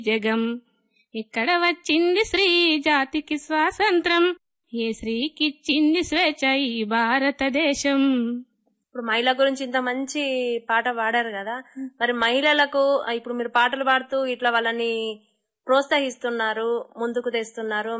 జగం. ఇక్కడ వచ్చింది స్త్రీ జాతికి స్వాతంత్రం, ఏ స్త్రీకిచ్చింది స్వేచ్ఛ ఈ భారతదేశం. ఇప్పుడు మహిళల గురించి ఇంత మంచి పాట పాడారు కదా, మరి మహిళలకు ఇప్పుడు మీరు పాటలు పాడుతూ ఇట్లా వాళ్ళని ప్రోత్సహిస్తున్నారు, ముందుకు తెస్తున్నారు.